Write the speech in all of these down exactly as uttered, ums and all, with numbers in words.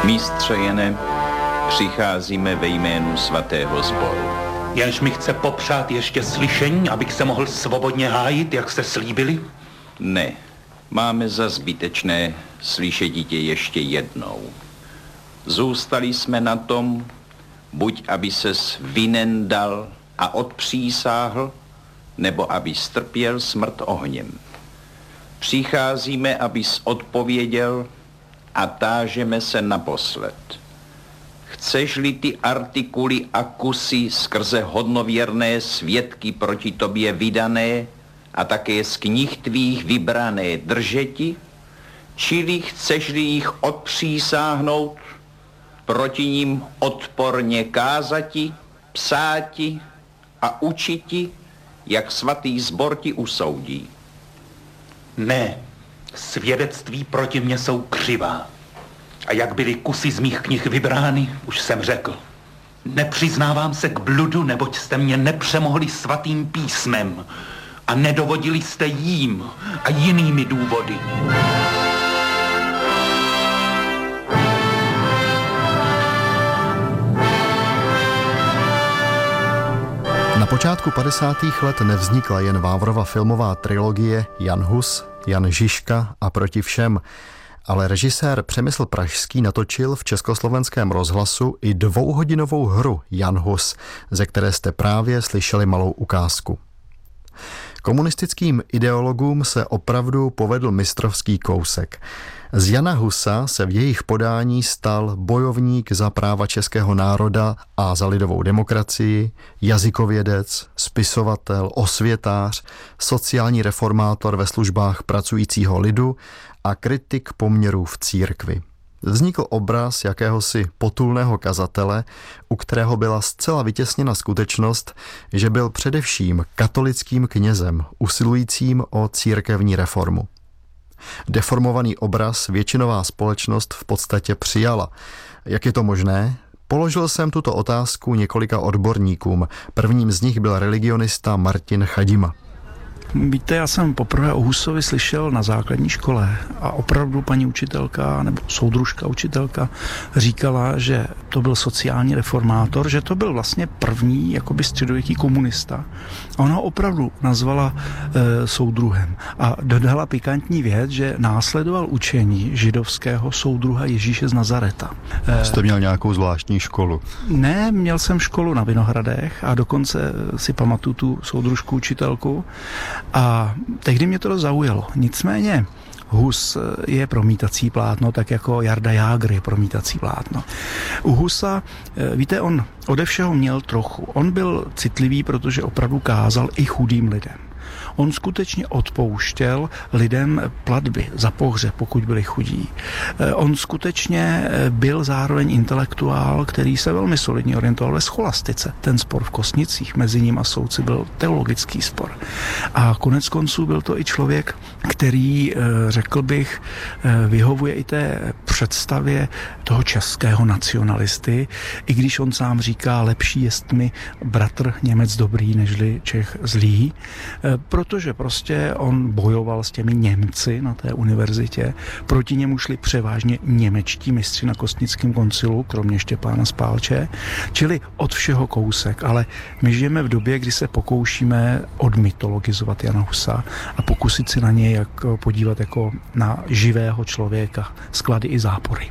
Mistře Jene, přicházíme ve jménu svatého sboru. Jenž mi chce popřát ještě slyšení, abych se mohl svobodně hájit, jak jste slíbili? Ne, máme za zbytečné slyšet tě ještě jednou. Zůstali jsme na tom, buď aby ses vinen dal a odpřísáhl, nebo aby strpěl smrt ohněm. Přicházíme, abys odpověděl a tážeme se naposled. Chceš-li ty artikuly a kusy skrze hodnověrné svědky proti tobě vydané a také z knih tvých vybrané držeti, čili chceš-li jich odpřísáhnout, proti ním odporně kázati, psáti a učiti, jak svatý sbor ti usoudí? Ne, svědectví proti mně jsou křivá. A jak byly kusy z mých knih vybrány, už jsem řekl. Nepřiznávám se k bludu, neboť jste mě nepřemohli svatým písmem a nedovodili jste jím a jinými důvody. Na počátku padesátých let nevznikla jen Vávrova filmová trilogie Jan Hus, Jan Žižka a Proti všem, ale režisér Přemysl Pražský natočil v Československém rozhlasu i dvouhodinovou hru Jan Hus, ze které jste právě slyšeli malou ukázku. Komunistickým ideologům se opravdu povedl mistrovský kousek. Z Jana Husa se v jejich podání stal bojovník za práva českého národa a za lidovou demokracii, jazykovědec, spisovatel, osvětář, sociální reformátor ve službách pracujícího lidu a kritik poměrů v církvi. Vznikl obraz jakéhosi potulného kazatele, u kterého byla zcela vytěsněna skutečnost, že byl především katolickým knězem, usilujícím o církevní reformu. Deformovaný obraz většinová společnost v podstatě přijala. Jak je to možné? Položil jsem tuto otázku několika odborníkům. Prvním z nich byl religionista Martin Chadima. Víte, já jsem poprvé o Husovi slyšel na základní škole a opravdu paní učitelka nebo soudružka učitelka říkala, že to byl sociální reformátor, že to byl vlastně první jakoby středověký komunista. A ona ho opravdu nazvala e, soudruhem a dodala pikantní věc, že následoval učení židovského soudruha Ježíše z Nazareta. E, Jste měl nějakou zvláštní školu? Ne, měl jsem školu na Vinohradech a dokonce si pamatuju tu soudružku učitelku. A tehdy mě to zaujalo. Nicméně Hus je promítací plátno, tak jako Jarda Jágr je promítací plátno. U Husa, víte, on ode všeho měl trochu. On byl citlivý, protože opravdu kázal i chudým lidem. On skutečně odpouštěl lidem platby za pohřeb, pokud byli chudí. On skutečně byl zároveň intelektuál, který se velmi solidně orientoval ve scholastice. Ten spor v Kosnicích mezi ním a soudci byl teologický spor. A konec konců byl to i člověk, který, řekl bych, vyhovuje i té představě toho českého nacionalisty, i když on sám říká, lepší jest mi bratr Němec dobrý, nežli Čech zlý, protože prostě on bojoval s těmi Němci na té univerzitě. Proti němu šli převážně němečtí mistři na Kostnickém koncilu, kromě Štěpána Spálče, čili od všeho kousek. Ale my žijeme v době, kdy se pokoušíme odmytologizovat Jana Husa a pokusit si na něj jak podívat jako na živého člověka, sklady i zápory.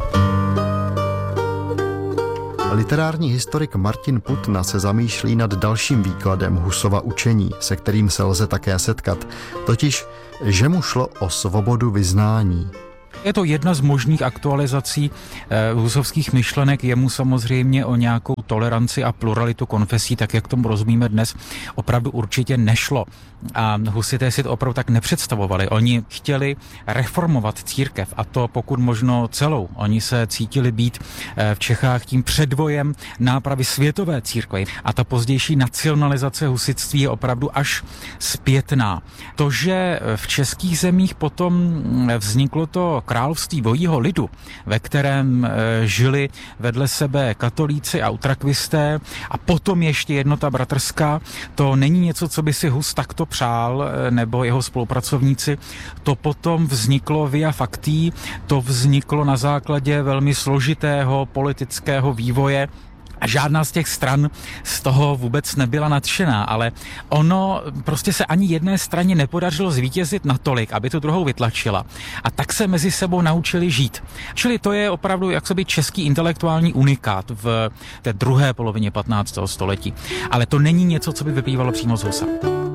Literární historik Martin Putna se zamýšlí nad dalším výkladem Husova učení, se kterým se lze také setkat, totiž, že mu šlo o svobodu vyznání. Je to jedna z možných aktualizací eh, husovských myšlenek, jemu samozřejmě o nějakou toleranci a pluralitu konfesí, tak jak tomu rozumíme dnes, opravdu určitě nešlo. A husité si to opravdu tak nepředstavovali. Oni chtěli reformovat církev, a to pokud možno celou. Oni se cítili být eh, v Čechách tím předvojem nápravy světové církve. A ta pozdější nacionalizace husitství je opravdu až zpětná. To, že v českých zemích potom vzniklo to to království dvojího lidu, ve kterém e, žili vedle sebe katolíci a utrakvisté a potom ještě jednota bratrská, to není něco, co by si Hus takto přál, e, nebo jeho spolupracovníci. To potom vzniklo via facti, to vzniklo na základě velmi složitého politického vývoje. A žádná z těch stran z toho vůbec nebyla nadšená, ale ono prostě se ani jedné straně nepodařilo zvítězit natolik, aby tu druhou vytlačila. A tak se mezi sebou naučili žít. Čili to je opravdu jakoby český intelektuální unikát v té druhé polovině patnáctého století. Ale to není něco, co by vyplývalo přímo z Husa.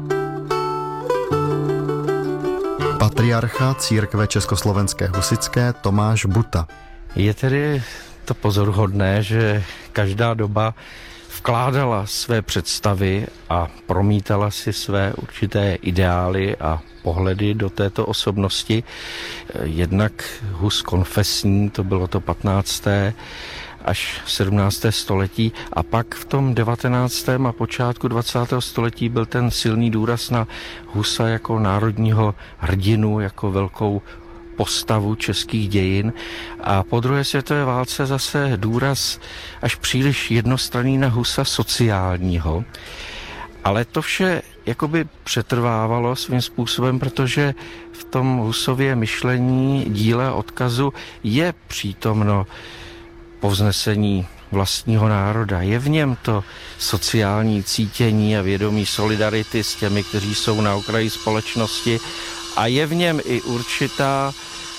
Patriarcha církve československé husitské Tomáš Buta. Je tedy to pozoruhodné, že každá doba vkládala své představy a promítala si své určité ideály a pohledy do této osobnosti. Jednak Hus konfesní, to bylo to patnácté až sedmnácté století, a pak v tom devatenáctém a počátku dvacátého století byl ten silný důraz na Husa jako národního hrdinu, jako velkou postavu českých dějin, a po druhé světové válce zase důraz až příliš jednostranný na Husa sociálního. Ale to vše jakoby přetrvávalo svým způsobem, protože v tom Husově myšlení, díle, odkazu je přítomno povznesení vlastního národa. Je v něm to sociální cítění a vědomí solidarity s těmi, kteří jsou na okraji společnosti, a je v něm i určitá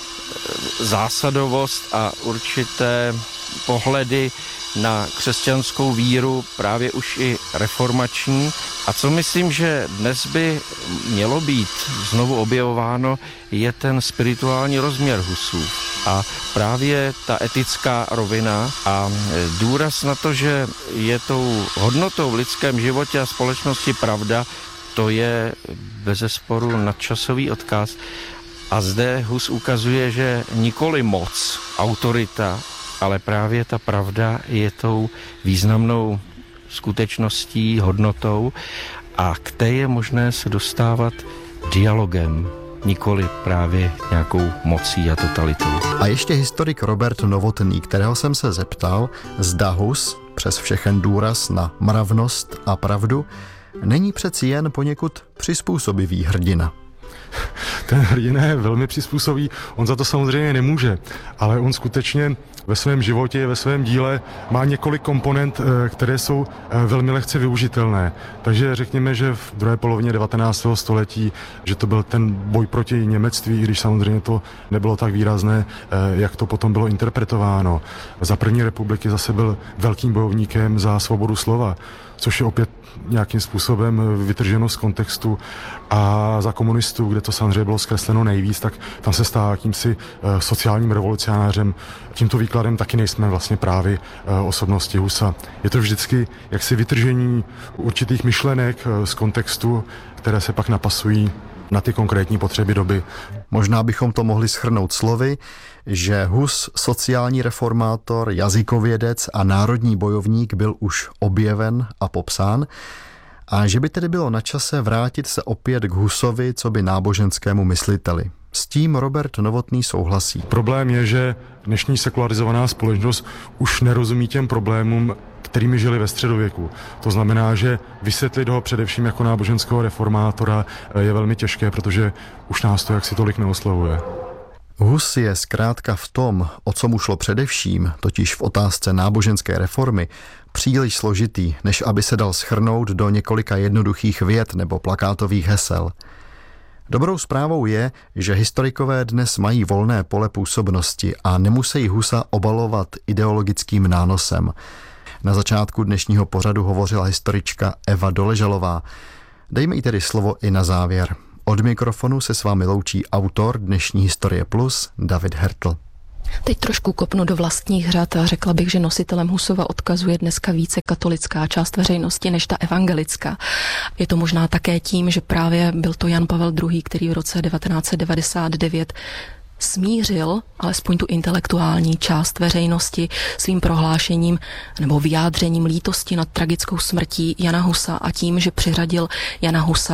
zásadovost a určité pohledy na křesťanskou víru, právě už i reformační. A co myslím, že dnes by mělo být znovu objevováno, je ten spirituální rozměr Husů. A právě ta etická rovina a důraz na to, že je tou hodnotou v lidském životě a společnosti pravda, to je bezesporu nadčasový odkaz. A zde Hus ukazuje, že nikoli moc, autorita, ale právě ta pravda je tou významnou skutečností, hodnotou, a k té je možné se dostávat dialogem, nikoli právě nějakou mocí a totalitou. A ještě historik Robert Novotný, kterého jsem se zeptal, zda Hus, přes všechen důraz na mravnost a pravdu, není přeci jen poněkud přizpůsobivý hrdina. Ten hrdina je velmi přizpůsobí, on za to samozřejmě nemůže, ale on skutečně ve svém životě, ve svém díle má několik komponent, které jsou velmi lehce využitelné. Takže řekněme, že v druhé polovině devatenáctého století, že to byl ten boj proti němectví, i když samozřejmě to nebylo tak výrazné, jak to potom bylo interpretováno. Za první republiky zase byl velkým bojovníkem za svobodu slova, což je opět nějakým způsobem vytrženo z kontextu, a za komunistů, kde to samozřejmě bylo zkresleno nejvíc, tak tam se stává jakýmsi sociálním revolucionářem. Tímto výkladem taky nejsme vlastně právě osobnosti Husa. Je to vždycky jaksi vytržení určitých myšlenek z kontextu, které se pak napasují na ty konkrétní potřeby doby. Možná bychom to mohli shrnout slovy, že Hus, sociální reformátor, jazykovědec a národní bojovník, byl už objeven a popsán, a že by tedy bylo na čase vrátit se opět k Husovi coby náboženskému mysliteli. S tím Robert Novotný souhlasí. Problém je, že dnešní sekularizovaná společnost už nerozumí těm problémům, kterými žili ve středověku. To znamená, že vysvětlit ho především jako náboženského reformátora je velmi těžké, protože už nás to jaksi tolik neoslovuje. Hus je zkrátka v tom, o co mu šlo především, totiž v otázce náboženské reformy, příliš složitý, než aby se dal shrnout do několika jednoduchých vět nebo plakátových hesel. Dobrou zprávou je, že historikové dnes mají volné pole působnosti a nemusí Husa obalovat ideologickým nánosem. Na začátku dnešního pořadu hovořila historička Eva Doležalová. Dejme jí tedy slovo i na závěr. Od mikrofonu se s vámi loučí autor dnešní Historie Plus, David Hertl. Teď trošku kopnu do vlastních řad a řekla bych, že nositelem Husova odkazu je dneska více katolická část veřejnosti než ta evangelická. Je to možná také tím, že právě byl to Jan Pavel druhý., který v roce devatenáct set devadesát devět smířil alespoň tu intelektuální část veřejnosti svým prohlášením nebo vyjádřením lítosti nad tragickou smrtí Jana Husa a tím, že přiřadil Jana Husa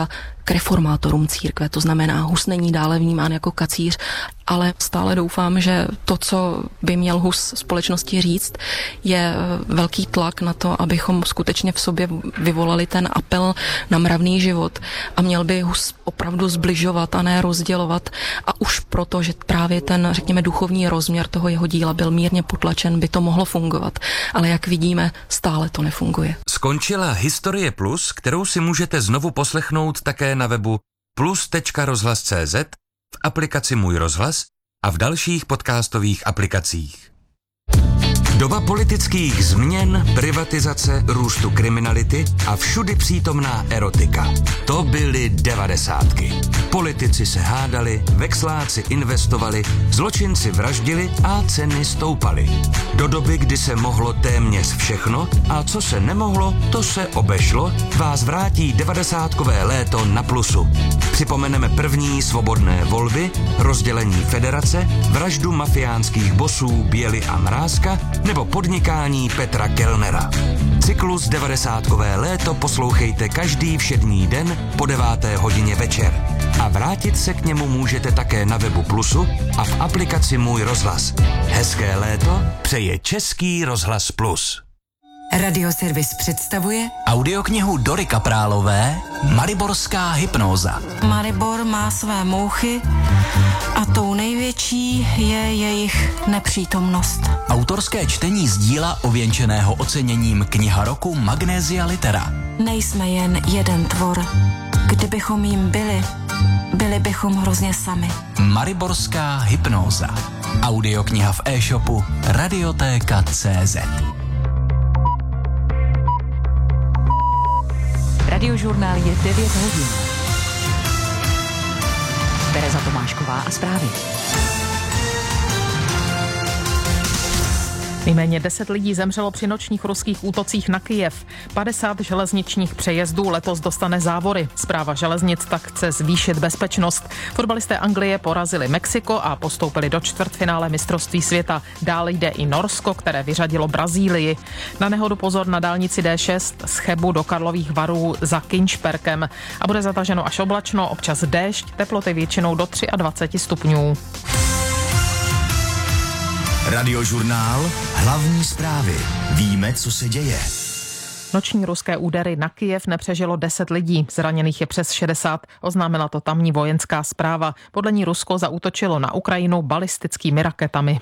k reformátorům církve, to znamená, Hus není dále vnímán jako kacíř, ale stále doufám, že to, co by měl Hus společnosti říct, je velký tlak na to, abychom skutečně v sobě vyvolali ten apel na mravný život a měl by Hus opravdu zbližovat a ne rozdělovat a už proto, že právě ten, řekněme, duchovní rozměr toho jeho díla byl mírně potlačen, by to mohlo fungovat, ale jak vidíme, stále to nefunguje. Skončila Historie Plus, kterou si můžete znovu poslechnout také na webu plus tečka rozhlas tečka cé zet, v aplikaci Můj rozhlas a v dalších podcastových aplikacích. Doba politických změn, privatizace, růstu kriminality a všudy přítomná erotika. To byly devadesátky. Politici se hádali, vexláci investovali, zločinci vraždili a ceny stoupaly. Do doby, kdy se mohlo téměř všechno a co se nemohlo, to se obešlo, vás vrátí devadesátkové léto na Plusu. Připomeneme první svobodné volby, rozdělení federace, vraždu mafiánských bosů Běly a Mrázka nebo podnikání Petra Kellnera. Cyklus devadesátkové léto poslouchejte každý všední den po deváté hodině večer. A vrátit se k němu můžete také na webu Plusu a v aplikaci Můj rozhlas. Hezké léto přeje Český rozhlas Plus. Radioservis představuje audioknihu Dory Kaprálové Mariborská hypnóza. Maribor má své mouchy a tou největší je jejich nepřítomnost. Autorské čtení z díla ověnčeného oceněním Kniha roku Magnesia Litera. Nejsme jen jeden tvor. Kdybychom jim byli, byli bychom hrozně sami. Mariborská hypnóza. Audiokniha v e-shopu radiotéka tečka cé zet. Radiožurnál je devět hodin. Tereza Tomášková a zprávy. Nejméně deset lidí zemřelo při nočních ruských útocích na Kyjev. padesát železničních přejezdů letos dostane závory. Správa železnic tak chce zvýšit bezpečnost. Fotbalisté Anglie porazili Mexiko a postoupili do čtvrtfinále mistrovství světa. Dále jde i Norsko, které vyřadilo Brazílii. Na nehodu pozor na dálnici D šest z Chebu do Karlových Varů za Kinšperkem. A bude zataženo až oblačno, občas déšť, teploty většinou do dvacet tři stupňů. Radiožurnál. Hlavní zprávy. Víme, co se děje. Noční ruské údery na Kyjev nepřežilo deset lidí, zraněných je přes šedesát, oznámila to tamní vojenská správa. Podle ní Rusko zaútočilo na Ukrajinu balistickými raketami.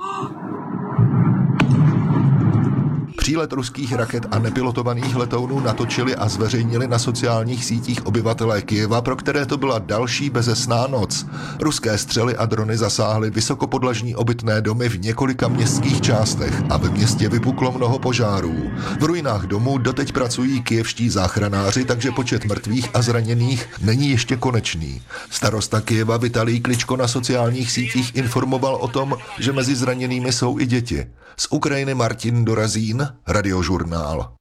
Přílet ruských raket a nepilotovaných letounů natočili a zveřejnili na sociálních sítích obyvatelé Kyjeva, pro které to byla další bezesná noc. Ruské střely a drony zasáhly vysokopodlažní obytné domy v několika městských částech a ve městě vypuklo mnoho požárů. V ruinách domů doteď pracují kyjevští záchranáři, takže počet mrtvých a zraněných není ještě konečný. Starosta Kyjeva Vitalij Kličko na sociálních sítích informoval o tom, že mezi zraněnými jsou i děti. Z Ukrajiny Martin Dorazín, Radiožurnál.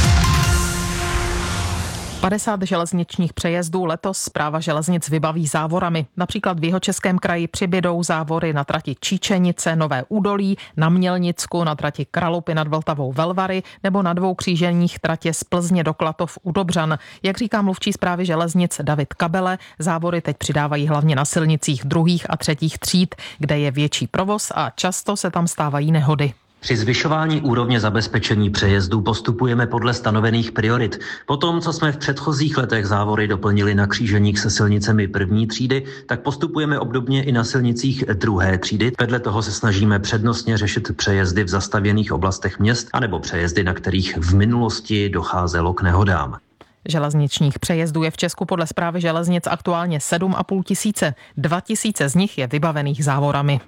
padesát železničních přejezdů letos správa železnic vybaví závorami. Například v Jihočeském kraji přibydou závory na trati Číčenice, Nové Údolí, na Mělnicku, na trati Kralupy nad Vltavou Velvary nebo na dvou kříženích tratě z Plzně do Klatov u Dobřan. Jak říká mluvčí správy železnic David Kabele, závory teď přidávají hlavně na silnicích druhých a třetích tříd, kde je větší provoz a často se tam stávají nehody. Při zvyšování úrovně zabezpečení přejezdů postupujeme podle stanovených priorit. Potom, co jsme v předchozích letech závory doplnili na kříženích se silnicemi první třídy, tak postupujeme obdobně i na silnicích druhé třídy. Vedle toho se snažíme přednostně řešit přejezdy v zastavěných oblastech měst anebo přejezdy, na kterých v minulosti docházelo k nehodám. Železničních přejezdů je v Česku podle správy železnic aktuálně sedm a půl tisíce. Dva tisíce z nich je vybavených závorami.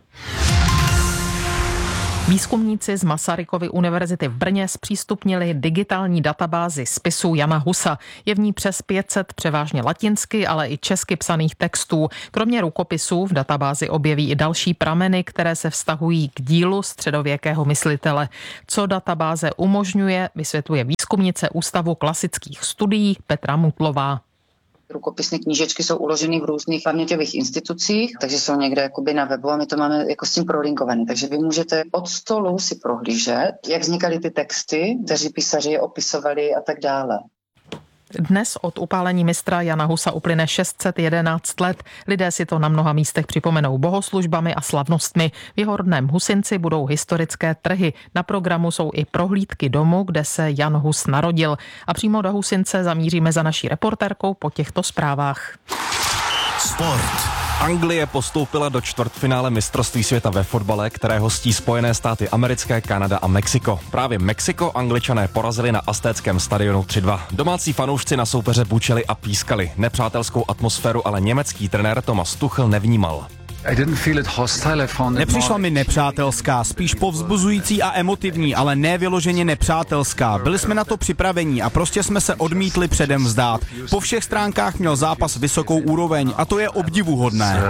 Výzkumníci z Masarykovy univerzity v Brně zpřístupnili digitální databázi spisů Jana Husa. Je v ní přes pět set převážně latinsky, ale i česky psaných textů. Kromě rukopisů v databázi objeví i další prameny, které se vztahují k dílu středověkého myslitele. Co databáze umožňuje, vysvětluje výzkumnice Ústavu klasických studií Petra Mutlová. Rukopisné knížečky jsou uloženy v různých paměťových institucích, takže jsou někde jakoby na webu a my to máme jako s tím prolinkovaný. Takže vy můžete od stolu si prohlížet, jak vznikaly ty texty, kteří písaři je opisovali a tak dále. Dnes od upálení mistra Jana Husa uplyne šest set jedenáct let. Lidé si to na mnoha místech připomenou bohoslužbami a slavnostmi. V jeho rodném Husinci budou historické trhy. Na programu jsou i prohlídky domu, kde se Jan Hus narodil. A přímo do Husince zamíříme za naší reportérkou po těchto zprávách. Sport. Anglie postoupila do čtvrtfinále mistrovství světa ve fotbale, které hostí Spojené státy americké, Kanada a Mexiko. Právě Mexiko Angličané porazili na Aztéckém stadionu tři dva. Domácí fanoušci na soupeře bučeli a pískali. Nepřátelskou atmosféru ale německý trenér Thomas Tuchel nevnímal. Nepřišla mi nepřátelská, spíš povzbuzující a emotivní, ale ne vyloženě nepřátelská. Byli jsme na to připraveni a prostě jsme se odmítli předem vzdát. Po všech stránkách měl zápas vysokou úroveň a to je obdivuhodné.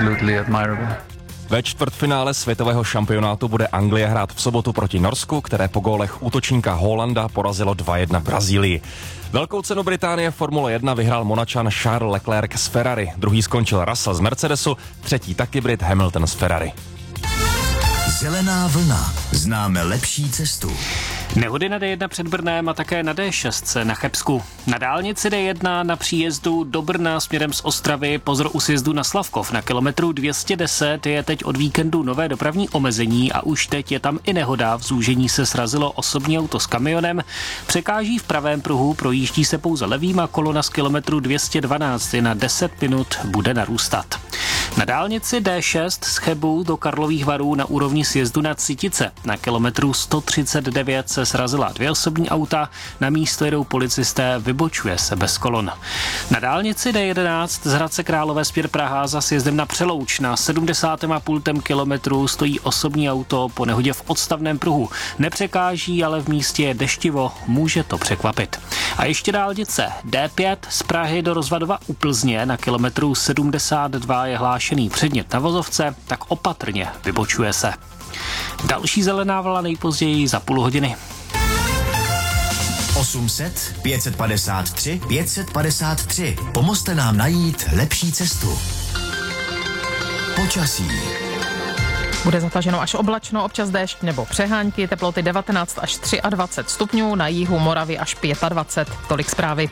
Ve čtvrtfinále světového šampionátu bude Anglie hrát v sobotu proti Norsku, které po gólech útočníka Holanda porazilo dva jedna Brazílii. Velkou cenu Británie v Formule jedna vyhrál Monačan Charles Leclerc z Ferrari, druhý skončil Russell z Mercedesu, třetí taky Brit Hamilton z Ferrari. Zelená vlna. Známe lepší cestu. Nehody na D jedna před Brnem a také na D šest na Chebsku. Na dálnici D jedna na příjezdu do Brna směrem z Ostravy pozor u sjezdu na Slavkov na kilometru dvě stě deset je teď od víkendu nové dopravní omezení a už teď je tam i nehoda. V zúžení se srazilo osobní auto s kamionem. Překáží v pravém pruhu, projíždí se pouze levým a kolona z kilometru dvě stě dvanáct je na deset minut bude narůstat. Na dálnici D šest z Chebu do Karlových Varů na úrovni sjezdu na Citice na kilometru sto třicet devět se srazila dvě osobní auta, na místo jedou policisté, vybočuje se bez kolon. Na dálnici D jedenáct z Hradce Králové směr Praha za sjezdem na Přelouč na sedmdesát a půl kilometru stojí osobní auto po nehodě v odstavném pruhu. Nepřekáží, ale v místě je deštivo, může to překvapit. A ještě dálnice D pět z Prahy do Rozvadova u Plzně na kilometru sedmdesát dva je hlášený předmět na vozovce, tak opatrně vybočuje se. Další zelená vlna nejpozději za půl hodiny. osm set, pět set padesát tři, pět set padesát tři. Pomozte nám najít lepší cestu. Počasí. Bude zataženo až oblačno, občas déšť nebo přehánky, teploty devatenáct až dvacet tři stupňů, na jihu Moravy až dvacet pět. Tolik zprávy.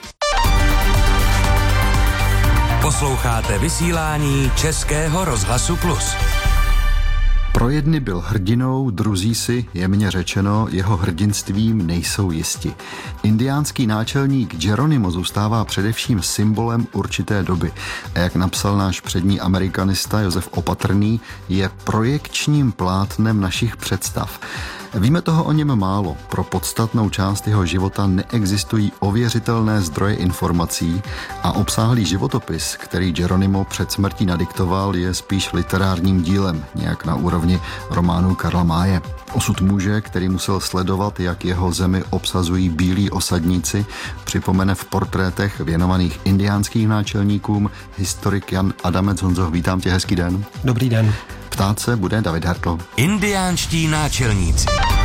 Posloucháte vysílání Českého rozhlasu Plus. Pro jedny byl hrdinou, druzí si, jemně řečeno, jeho hrdinstvím nejsou jisti. Indiánský náčelník Geronimo zůstává především symbolem určité doby. A jak napsal náš přední amerikanista Josef Opatrný, je projekčním plátnem našich představ. Víme toho o něm málo. Pro podstatnou část jeho života neexistují ověřitelné zdroje informací a obsáhlý životopis, který Geronimo před smrtí nadiktoval, je spíš literárním dílem, nějak na úrovni románu Karla Máje. Osud muže, který musel sledovat, jak jeho zemi obsazují bílí osadníci, připomene v portrétech věnovaných indiánským náčelníkům historik Jan Adamec. Honzo, vítám tě, hezký den. Dobrý den. Ptát se bude David Hartl. Indiánští náčelníci.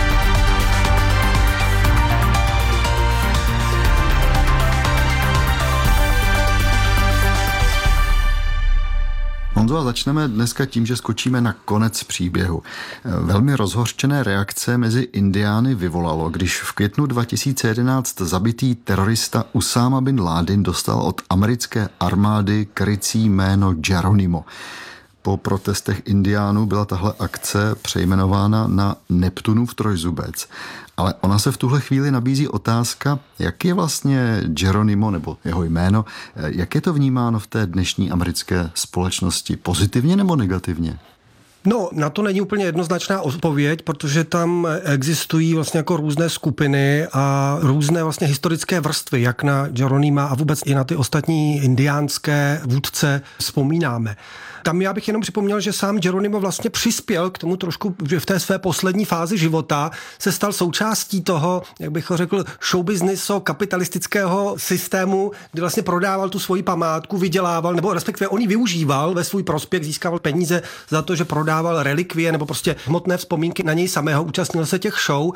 Honzo, a začneme dneska tím, že skočíme na konec příběhu. Velmi rozhořčené reakce mezi Indiány vyvolalo, když v květnu dva tisíce jedenáct zabitý terorista Usáma bin Ládin dostal od americké armády krycí jméno Geronimo. Po protestech Indiánů byla tahle akce přejmenována na Neptunův trojzubec. Ale ona se v tuhle chvíli nabízí otázka, jak je vlastně Geronimo, nebo jeho jméno, jak je to vnímáno v té dnešní americké společnosti, pozitivně nebo negativně? No, na to není úplně jednoznačná odpověď, protože tam existují vlastně jako různé skupiny a různé vlastně historické vrstvy, jak na Geronima a vůbec i na ty ostatní indiánské vůdce vzpomínáme. Tam já bych jenom připomněl, že sám Geronimo vlastně přispěl k tomu trošku, že v té své poslední fázi života se stal součástí toho, jak bych ho řekl, showbiznisu, kapitalistického systému, kdy vlastně prodával tu svoji památku, vydělával, nebo respektive on ji využíval ve svůj prospěch, získával peníze za to, že prodával prodával relikvie nebo prostě hmotné vzpomínky na něj samého, účastnil se těch show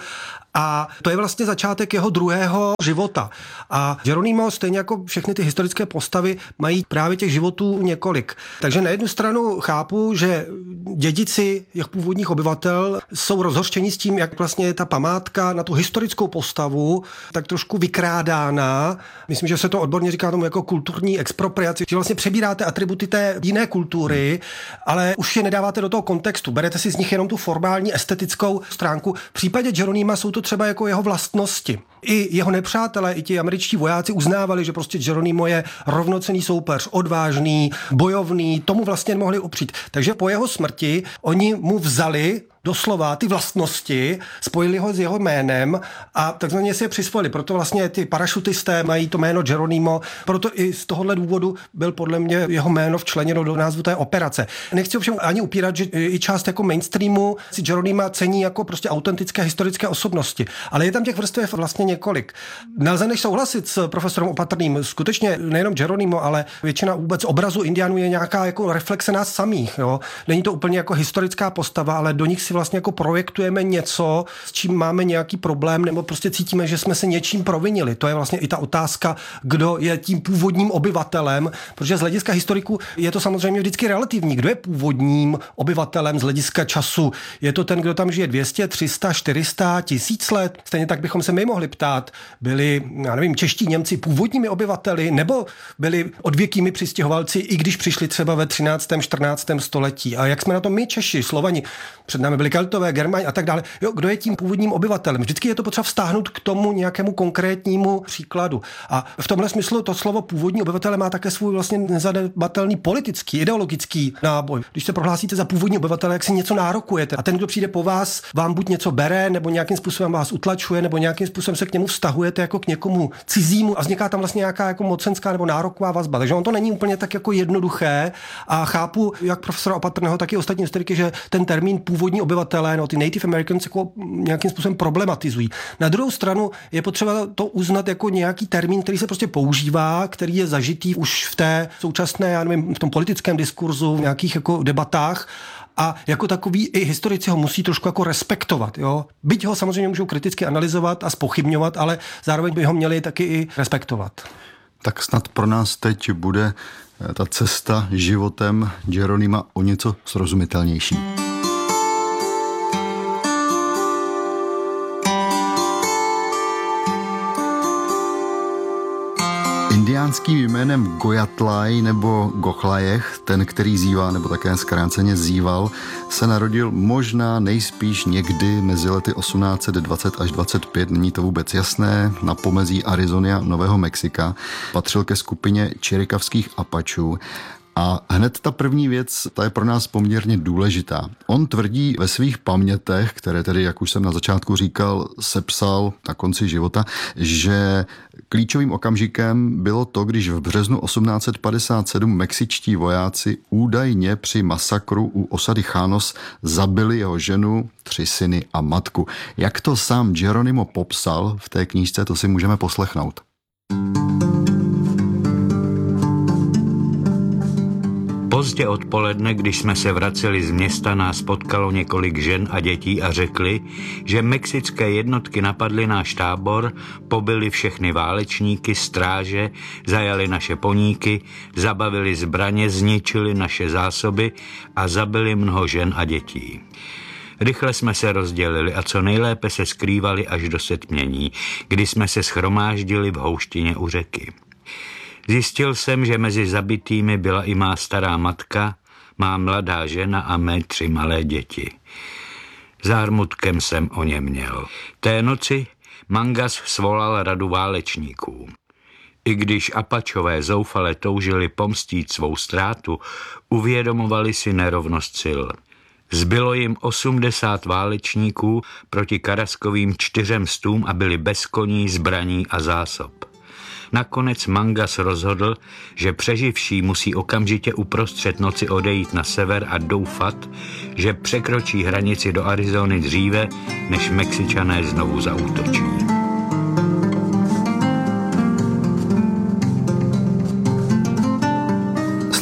a to je vlastně začátek jeho druhého života. A Geronimo, stejně jako všechny ty historické postavy, mají právě těch životů několik. Takže na jednu stranu chápu, že dědici těch původních obyvatel jsou rozhořčení s tím, jak vlastně je ta památka na tu historickou postavu tak trošku vykrádána. Myslím, že se to odborně říká tomu jako kulturní expropriaci, že vlastně přebíráte atributy té jiné kultury, ale už je nedáváte do toho kontextu. Berete si z nich jenom tu formální estetickou stránku. V případě Geronima jsou to třeba jako jeho vlastnosti. I jeho nepřátelé, i ti američtí vojáci uznávali, že prostě Geronimo je rovnocenný soupeř, odvážný, bojovný, tomu vlastně nemohli upřít. Takže po jeho smrti oni mu vzali doslova ty vlastnosti, spojili ho s jeho jménem a takzvaně si je přisvojili. Proto vlastně ty parašutisté mají to jméno Geronimo, proto i z tohohle důvodu byl podle mě jeho jméno včleněno do názvu té operace. Nechci ovšem ani upírat, že i část jako mainstreamu si Geronima cení jako prostě autentické historické osobnosti, ale je tam těch vrstev vlastně několik. Nelze než souhlasit s profesorem Opatrným. Skutečně nejenom Geronimo, ale většina vůbec obrazu Indiánů je nějaká jako reflexe nás samých. Jo? Není to úplně jako historická postava, ale do nich si vlastně jako projektujeme něco, s čím máme nějaký problém, nebo prostě cítíme, že jsme se něčím provinili. To je vlastně i ta otázka, kdo je tím původním obyvatelem, protože z hlediska historiků je to samozřejmě vždycky relativní. Kdo je původním obyvatelem z hlediska času? Je to ten, kdo tam žije dvě stě, tři sta, čtyři sta, tisíc let? Stejně tak bychom se my mohli ptát, byli, já nevím, čeští Němci původními obyvateli, nebo byli odvěkými přistěhovalci, i když přišli třeba ve třináctém, čtrnáctém století. A jak jsme na to my Češi, Slovani? Před námi byli Keltové, Germani a tak dále. Jo, kdo je tím původním obyvatelem? Vždycky je to potřeba vztáhnout k tomu nějakému konkrétnímu příkladu. A v tomhle smyslu to slovo původní obyvatele má také svůj vlastně nezanedbatelný politický, ideologický náboj. Když se prohlásíte za původní obyvatele, jak si něco nárokujete a ten, kdo přijde po vás, vám buď něco bere, nebo nějakým způsobem vás utlačuje, nebo nějakým způsobem se k němu vztahujete jako k někomu cizímu a vzniká tam vlastně nějaká jako mocenská nebo nároková vazba. Takže on to není úplně tak jako jednoduché a chápu, jak profesora Opatrného, tak i ostatní historiky, že ten termín původní obyvatelé, no ty Native Americans jako nějakým způsobem problematizují. Na druhou stranu je potřeba to uznat jako nějaký termín, který se prostě používá, který je zažitý už v té současné, já nevím, v tom politickém diskurzu, v nějakých jako debatách. A jako takový i historici ho musí trošku jako respektovat. Jo? Byť ho samozřejmě můžou kriticky analyzovat a zpochybňovat, ale zároveň by ho měli taky i respektovat. Tak snad pro nás teď bude ta cesta životem Geronima o něco srozumitelnější. Indiánským jménem Gojatlaj nebo Gochlajech, ten, který zývá, nebo také zkráceně zýval, se narodil možná nejspíš někdy mezi lety osmnáct set dvacet až dvacet pět, není to vůbec jasné, na pomezí Arizony a Nového Mexika. Patřil ke skupině čirikavských Apačů. A hned ta první věc, ta je pro nás poměrně důležitá. On tvrdí ve svých pamětech, které tedy, jak už jsem na začátku říkal, sepsal na konci života, že klíčovým okamžikem bylo to, když v březnu osmnáct set padesát sedm mexičtí vojáci údajně při masakru u osady Chános zabili jeho ženu, tři syny a matku. Jak to sám Geronimo popsal v té knížce, to si můžeme poslechnout. Pozdě odpoledne, když jsme se vraceli z města, nás potkalo několik žen a dětí a řekli, že mexické jednotky napadly náš tábor, pobili všechny válečníky, stráže, zajali naše poníky, zabavili zbraně, zničili naše zásoby a zabili mnoho žen a dětí. Rychle jsme se rozdělili a co nejlépe se skrývali až do setmění, kdy jsme se shromáždili v houštině u řeky. Zjistil jsem, že mezi zabitými byla i má stará matka, má mladá žena a mé tři malé děti. Zármutkem jsem o ně měl. Té noci Mangas svolal radu válečníků. I když Apačové zoufale toužili pomstít svou ztrátu, uvědomovali si nerovnost sil. Zbylo jim osmdesát válečníků proti Karaskovým čtyřem stům a byli bez koní, zbraní a zásob. Nakonec Mangas rozhodl, že přeživší musí okamžitě uprostřed noci odejít na sever a doufat, že překročí hranici do Arizony dříve, než Mexičané znovu zaútočí.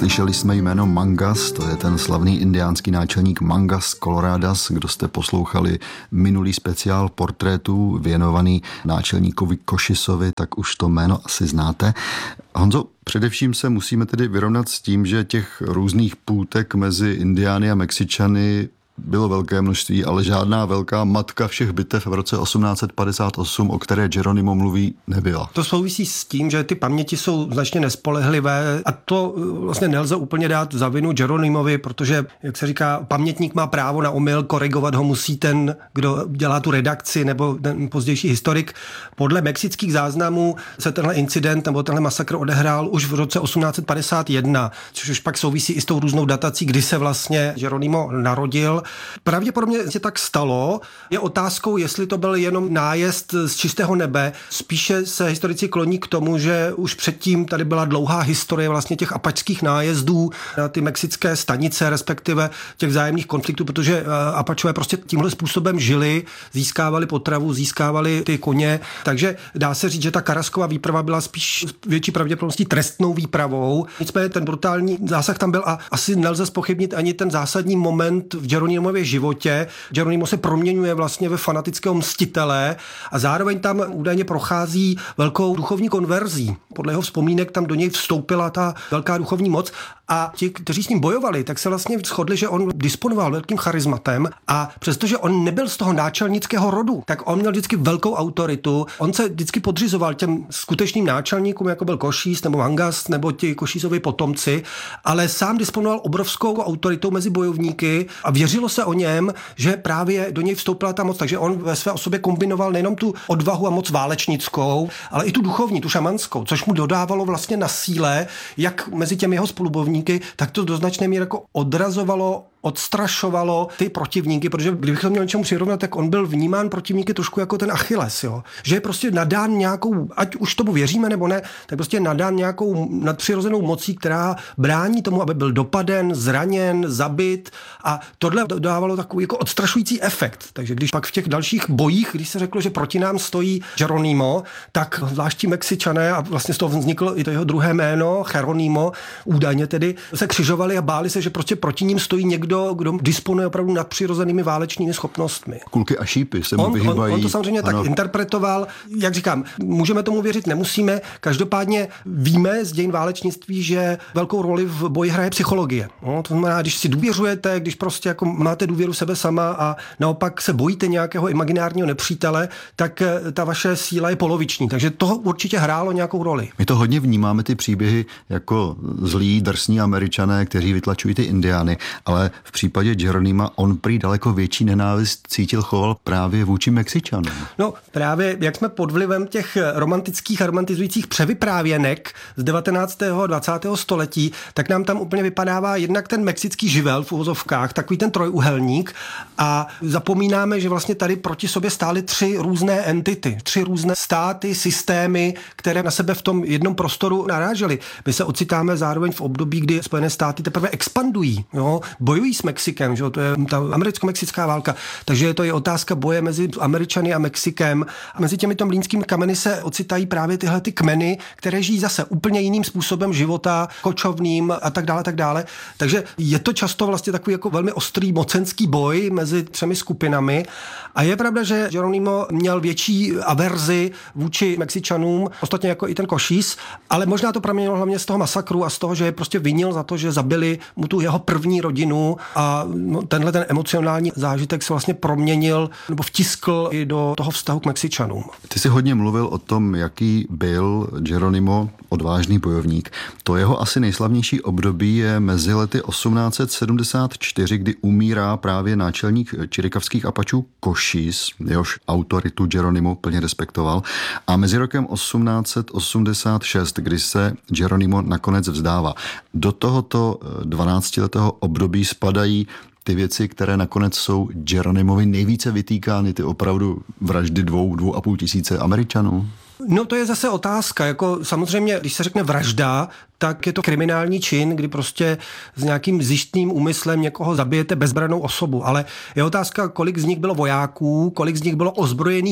Slyšeli jsme jméno Mangas, to je ten slavný indiánský náčelník Mangas Coloradas. Kdo jste poslouchali minulý speciál portrétů věnovaný náčelníkovi Koshisovi, tak už to jméno asi znáte. Honzo, především se musíme tedy vyrovnat s tím, že těch různých půtek mezi Indiány a Mexičany bylo velké množství, ale žádná velká matka všech bitev v roce osmnáct set padesát osm, o které Geronimo mluví, nebyla. To souvisí s tím, že ty paměti jsou značně nespolehlivé a to vlastně nelze úplně dát za vinu Geronimovi, protože, jak se říká, pamětník má právo na omyl, korigovat ho musí ten, kdo dělá tu redakci nebo ten pozdější historik. Podle mexických záznamů se tenhle incident nebo tenhle masakr odehrál už v roce osmnáct set padesát jedna, což už pak souvisí i s tou různou datací, kdy se vlastně Geronimo narodil. Pravděpodobně se tak stalo. Je otázkou, jestli to byl jenom nájezd z čistého nebe. Spíše se historici kloní k tomu, že už předtím tady byla dlouhá historie vlastně těch apačských nájezdů na ty mexické stanice, respektive těch vzájemných konfliktů, protože Apačové prostě tímhle způsobem žili, získávali potravu, získávali ty koně. Takže dá se říct, že ta Carrascova výprava byla spíš větší pravděpodobností trestnou výpravou. Nicméně ten brutální zásah tam byl a asi nelze zpochybnit ani ten zásadní moment v Geronimo Geronimovi životě. Geronimo se proměňuje vlastně ve fanatického mstitele a zároveň tam údajně prochází velkou duchovní konverzí. Podle jeho vzpomínek tam do něj vstoupila ta velká duchovní moc a ti, kteří s ním bojovali, tak se vlastně shodli, že on disponoval velkým charismatem a přestože on nebyl z toho náčelnického rodu, tak on měl vždycky velkou autoritu. On se vždycky podřizoval těm skutečným náčelníkům, jako byl Košís nebo Mangas nebo ti Košísovi potomci, ale sám disponoval obrovskou autoritou mezi bojovníky a věřilo se o něm, že právě do něj vstoupila ta moc, takže on ve své osobě kombinoval nejenom tu odvahu a moc válečnickou, ale i tu duchovní, tu šamanskou, což mu dodávalo vlastně na síle, jak mezi těmi jeho spolubojovníky, tak to do značné míry jako odrazovalo, odstrašovalo ty protivníky, protože kdybych to měl něčemu přirovnat, tak on byl vnímán protivníky trošku jako ten Achilles, jo. Že je prostě nadán nějakou, ať už tomu věříme nebo ne, tak prostě nadán nějakou nadpřirozenou mocí, která brání tomu, aby byl dopaden, zraněn, zabit a tohle dodávalo takový jako odstrašující efekt. Takže když pak v těch dalších bojích, když se řeklo, že proti nám stojí Geronimo, tak zvláště Mexičané a vlastně z toho vzniklo i to jeho druhé jméno, Geronimo, údajně tedy, se křižovali a báli se, že prostě proti ním stojí někdo, kdo disponuje opravdu nadpřirozenými válečnými schopnostmi. Kulky a šípy se mu on, vyhýbají. On, on to samozřejmě ano. tak interpretoval. Jak říkám, můžeme tomu věřit, nemusíme. Každopádně víme z dějin válečnictví, že velkou roli v boji hraje psychologie. No, to znamená, když si důvěřujete, když prostě jako máte důvěru sebe sama a naopak se bojíte nějakého imaginárního nepřítele, tak ta vaše síla je poloviční. Takže to určitě hrálo nějakou roli. My to hodně vnímáme ty příběhy jako zlí, drsní Američané, kteří vytlačují ty Indiány, ale v případě Geronima on prý daleko větší nenávist cítil, choval právě vůči Mexičanům. No právě, jak jsme pod vlivem těch romantických a romantizujících převyprávěnek z devatenáctého a dvacátého století, tak nám tam úplně vypadává jednak ten mexický živel v uvozovkách, takový ten trojúhelník a zapomínáme, že vlastně tady proti sobě stály tři různé entity, tři různé státy, systémy, které na sebe v tom jednom prostoru narážely. My se ocitáme zároveň v období, kdy Spojené státy teprve expandují, jo, bojují s Mexikem, že? To je ta americko-mexická válka, takže je to i otázka boje mezi Američany a Mexikem a mezi těmito mlýnskými kameny se ocitají právě tyhle ty kmeny, které žijí zase úplně jiným způsobem života, kočovným a tak dále, tak dále. Takže je to často vlastně takový jako velmi ostrý mocenský boj mezi třemi skupinami a je pravda, že Geronimo měl větší averzi vůči Mexičanům, ostatně jako i ten Košís, ale možná to proměnilo hlavně z toho masakru a z toho, že je prostě vinil za to, že zabili mu tu jeho první rodinu a no, tenhle ten emocionální zážitek se vlastně proměnil nebo vtiskl i do toho vztahu k Mexičanům. Ty jsi hodně mluvil o tom, jaký byl Geronimo odvážný bojovník. To jeho asi nejslavnější období je mezi lety osmnáct set sedmdesát čtyři, kdy umírá právě náčelník čirikavských Apačů Košís, jehož autoritu Geronimo plně respektoval, a mezi rokem osmnáct set osmdesát šest, kdy se Geronimo nakonec vzdává. Do tohoto dvanáctiletého období spadají ty věci, které nakonec jsou Geronimovi nejvíce vytýkány, ty opravdu vraždy dvou, dvou a půl tisíce Američanů? No to je zase otázka, jako samozřejmě, když se řekne vražda, tak je to kriminální čin, kdy prostě s nějakým zištným úmyslem někoho zabijete bezbrannou osobu, ale je otázka, kolik z nich bylo vojáků, kolik z nich bylo ozbrojených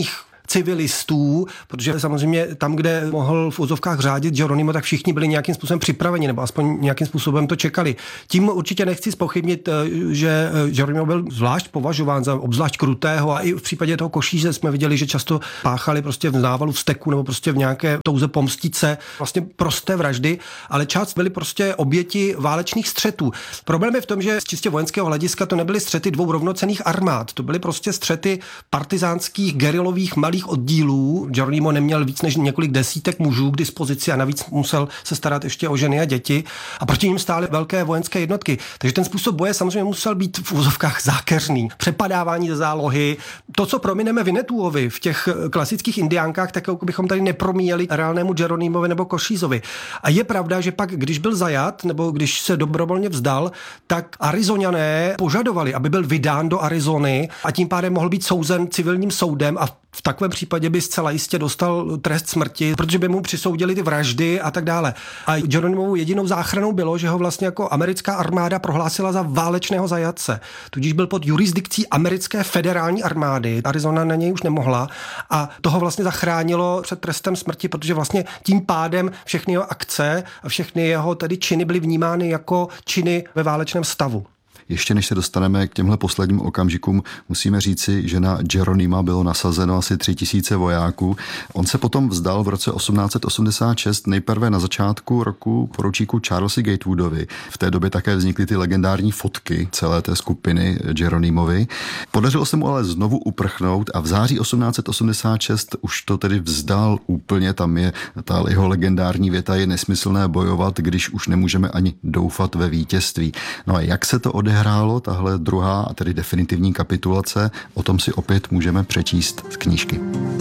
civilistů, protože samozřejmě tam, kde mohl v úzovkách řádit Geronimo, tak všichni byli nějakým způsobem připraveni, nebo aspoň nějakým způsobem to čekali. Tím určitě nechci zpochybnit, že Geronimo byl zvlášť považován za obzvlášť krutého a i v případě toho Košíře jsme viděli, že často páchali prostě v návalu vzteku nebo prostě v nějaké touze pomstit se, vlastně prosté vraždy, ale část byly prostě oběti válečných střetů. Problém je v tom, že z čistě vojenského hlediska to nebyly střety dvou rovnocenných armád, to byly prostě střety partizánských gerilových malých oddílů. Geronimo neměl víc než několik desítek mužů k dispozici a navíc musel se starat ještě o ženy a děti a proti nim stály velké vojenské jednotky. Takže ten způsob boje samozřejmě musel být v úzovkách zákeřný. Přepadávání ze zálohy. To, co promineme Vinetuovi v těch klasických indiánkách, tak bychom tady nepromíjeli reálnému Geronimovi nebo Košízovi. A je pravda, že pak, když byl zajat, nebo když se dobrovolně vzdal, tak Arizoňané požadovali, aby byl vydán do Arizony a tím pádem mohl být souzen civilním soudem a v takovém případě by zcela jistě dostal trest smrti, protože by mu přisoudili ty vraždy a tak dále. A Geronimovu jedinou záchranou bylo, že ho vlastně jako americká armáda prohlásila za válečného zajatce. Tudíž byl pod jurisdikcí americké federální armády. Arizona na něj už nemohla a toho vlastně zachránilo před trestem smrti, protože vlastně tím pádem všechny jeho akce a všechny jeho tedy činy byly vnímány jako činy ve válečném stavu. Ještě než se dostaneme k těmhle posledním okamžikům, musíme říci, že na Geronima bylo nasazeno asi tři tisíce vojáků. On se potom vzdal v roce osmnáct set osmdesát šest nejprve na začátku roku poručíku Charlesi Gatewoodovi. V té době také vznikly ty legendární fotky celé té skupiny Geronimovi. Podařilo se mu ale znovu uprchnout a v září osmnáct set osmdesát šest už to tedy vzdal úplně. Tam je ta jeho legendární věta: je nesmyslné bojovat, když už nemůžeme ani doufat ve vítězství. No a jak se to odehrálo? Hrálo tahle druhá a tedy definitivní kapitulace, o tom si opět můžeme přečíst z knížky.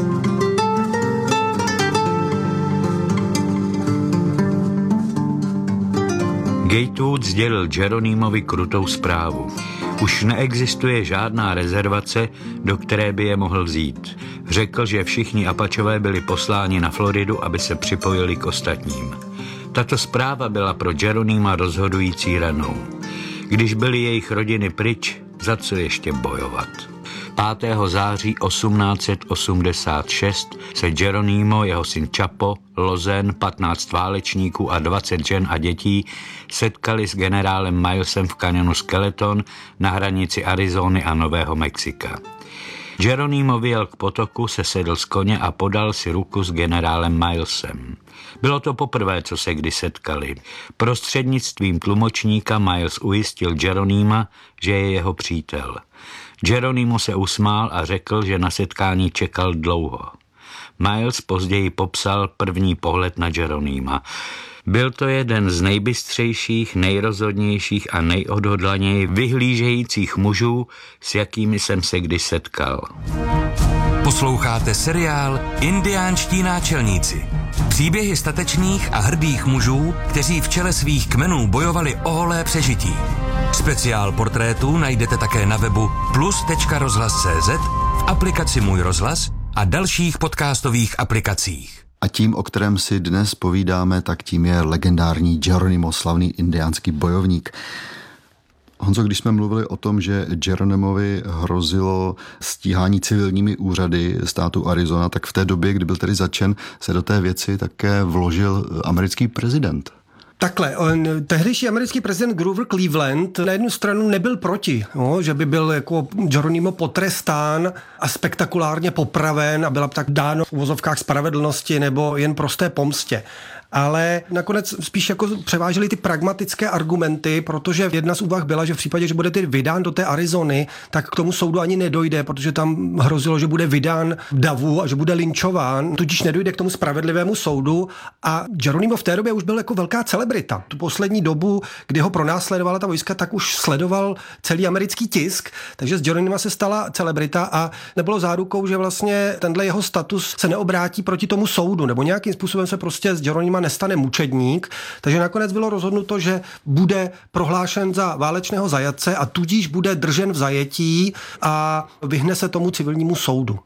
Gatewood sdělil Geronimovi krutou zprávu. Už neexistuje žádná rezervace, do které by je mohl vzít. Řekl, že všichni Apačové byli posláni na Floridu, aby se připojili k ostatním. Tato zpráva byla pro Geronima rozhodující ranou. Když byly jejich rodiny pryč, za co ještě bojovat? pátého září osmnáct set osmdesát šest se Geronimo, jeho syn Chapo, Lozen, patnáct válečníků a dvacet žen a dětí setkali s generálem Milesem v kanionu Skeleton na hranici Arizony a Nového Mexika. Geronimo vyjel k potoku, sesedl z koně a podal si ruku s generálem Milesem. Bylo to poprvé, co se kdy setkali. Prostřednictvím tlumočníka Miles ujistil Geronima, že je jeho přítel. Geronimo se usmál a řekl, že na setkání čekal dlouho. Miles později popsal první pohled na Geronima. Byl to jeden z nejbystřejších, nejrozhodnějších a nejodhodlaněji vyhlížejících mužů, s jakými jsem se kdy setkal. Posloucháte seriál Indiánští náčelníci. Příběhy statečných a hrdých mužů, kteří v čele svých kmenů bojovali o holé přežití. Speciál portrétů najdete také na webu plus tečka rozhlas tečka cé zet, v aplikaci Můj rozhlas a dalších podcastových aplikacích. A tím, o kterém si dnes povídáme, tak tím je legendární Geronimo, slavný indiánský bojovník. Honzo, když jsme mluvili o tom, že Geronimovi hrozilo stíhání civilními úřady státu Arizona, tak v té době, kdy byl tedy zatčen, se do té věci také vložil americký prezident. Takhle, on, tehdejší americký prezident Grover Cleveland na jednu stranu nebyl proti, no, že by byl jako Geronimo potrestán a spektakulárně popraven a byla tak dáno v uvozovkách spravedlnosti nebo jen prosté pomstě. Ale nakonec spíš jako převážely ty pragmatické argumenty, protože jedna z úvah byla, že v případě, že bude tedy vydán do té Arizony, tak k tomu soudu ani nedojde, protože tam hrozilo, že bude vydán davu a že bude lynčován, tudíž nedojde k tomu spravedlivému soudu. A Geronimo v té době už byl jako velká celebrita. Tu poslední dobu, kdy ho pronásledovala ta vojska, tak už sledoval celý americký tisk, takže z Geronima se stala celebrita a nebylo zárukou, že vlastně tenhle jeho status se neobrátí proti tomu soudu, nebo nějakým způsobem se prostě z Geronima nestane mučedník, takže nakonec bylo rozhodnuto, že bude prohlášen za válečného zajatce a tudíž bude držen v zajetí a vyhne se tomu civilnímu soudu.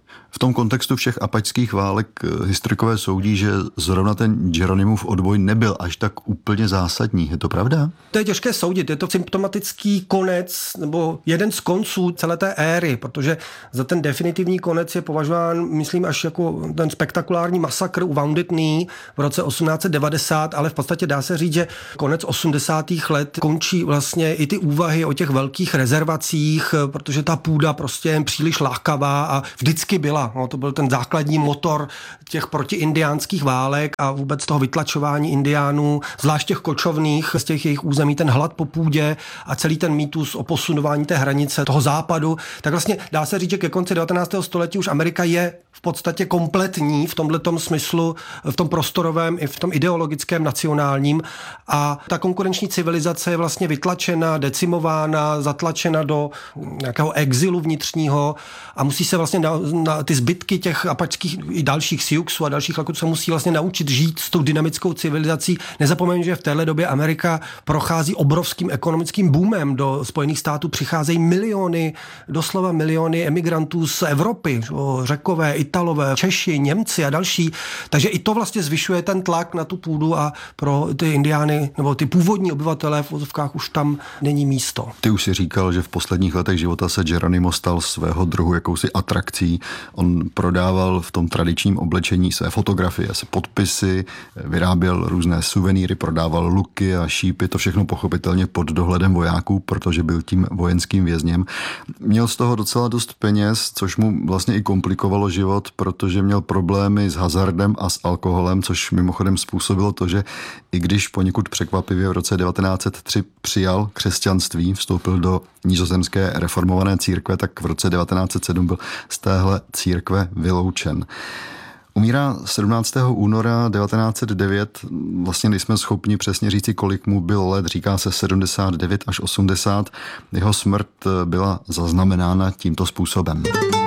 V tom kontextu všech apačských válek historikové soudí, že zrovna ten Geronimův odboj nebyl až tak úplně zásadní. Je to pravda? To je těžké soudit. Je to symptomatický konec nebo jeden z konců celé té éry, protože za ten definitivní konec je považován, myslím, až jako ten spektakulární masakr u Wounded Knee v roce osmnáct set devadesát, ale v podstatě dá se říct, že konec osmdesátých let končí vlastně i ty úvahy o těch velkých rezervacích, protože ta půda prostě je příliš lákavá a vždycky byla. No, to byl ten základní motor těch protiindiánských válek a vůbec toho vytlačování indiánů, zvlášť těch kočovných z těch jejich území, ten hlad po půdě a celý ten mýtus o posunování té hranice toho západu. Tak vlastně dá se říct, že ke konci devatenáctého století už Amerika je v podstatě kompletní v tomhletom smyslu, v tom prostorovém i v tom ideologickém nacionálním a ta konkurenční civilizace je vlastně vytlačena, decimována, zatlačena do nějakého exilu vnitřního a musí se vlastně na, na ty zbytky těch apačských i dalších Siouxů a dalších lakotů se musí vlastně naučit žít s tou dynamickou civilizací. Nezapomeňme, že v téhle době Amerika prochází obrovským ekonomickým boomem. Do Spojených států přicházejí miliony, doslova miliony emigrantů z Evropy, Řekové, Italové, Češi, Němci a další. Takže i to vlastně zvyšuje ten tlak na tu půdu a pro ty indiány nebo ty původní obyvatelé v vozovkách už tam není místo. Ty už si říkal, že v posledních letech života se Geronimo stal svého druhu jakousi atrakcí. On prodával v tom tradičním oblečení své fotografie, se podpisy, vyráběl různé suvenýry, prodával luky a šípy, to všechno pochopitelně pod dohledem vojáků, protože byl tím vojenským vězněm. Měl z toho docela dost peněz, což mu vlastně i komplikovalo život, protože měl problémy s hazardem a s alkoholem, což mimochodem způsobilo to, že i když poněkud překvapivě v roce devatenáct set tři přijal křesťanství, vstoupil do nizozemské reformované církve, tak v roce devatenáct set sedm byl z téhle církve vyloučen. Umírá sedmnáctého února devatenáct set devět, vlastně nejsme schopni přesně říci, kolik mu bylo let, říká se sedmdesát devět až osmdesát. Jeho smrt byla zaznamenána tímto způsobem.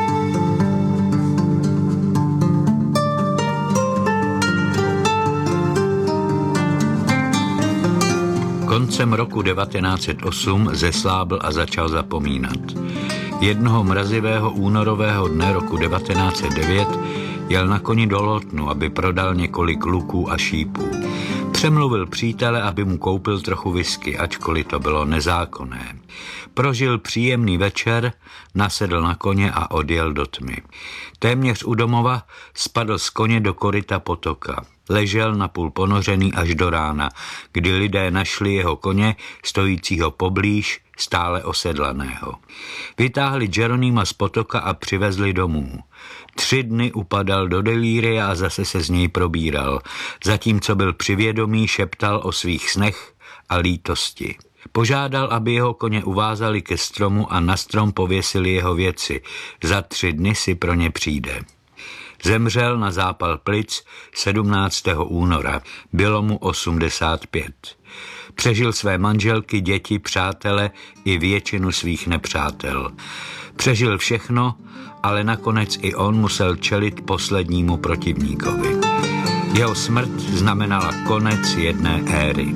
Koncem roku devatenáct set osm zeslábl a začal zapomínat. Jednoho mrazivého únorového dne roku devatenáct set devět jel na koni do Lotnu, aby prodal několik luků a šípů. Přemluvil přítele, aby mu koupil trochu whisky, ačkoliv to bylo nezákonné. Prožil příjemný večer, nasedl na koně a odjel do tmy. Téměř u domova spadl z koně do koryta potoka. Ležel napůl ponořený až do rána, kdy lidé našli jeho koně, stojícího poblíž, stále osedlaného. Vytáhli Geronima z potoka a přivezli domů. Tři dny upadal do delíria a zase se z něj probíral. Zatímco byl při vědomí, šeptal o svých snech a lítosti. Požádal, aby jeho koně uvázali ke stromu a na strom pověsili jeho věci. Za tři dny si pro ně přijde. Zemřel na zápal plic sedmnáctého února. Bylo mu osmdesát pět. Přežil své manželky, děti, přátele i většinu svých nepřátel. Přežil všechno, ale nakonec i on musel čelit poslednímu protivníkovi. Jeho smrt znamenala konec jedné éry.